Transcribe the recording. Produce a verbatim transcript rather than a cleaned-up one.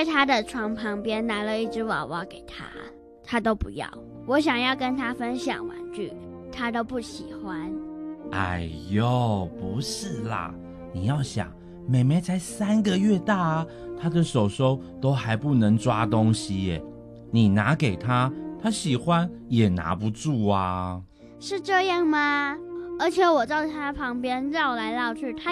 他的床旁边拿了一只娃娃给他，他都不要。我想要跟他分享玩具，他都不喜欢。 哎呦，不是啦，你要想，妹妹才三个月大啊，她的手手都还不能抓东西耶，你拿给她，她喜欢也拿不住啊。 是这样吗？而且我在她旁边绕来绕去，她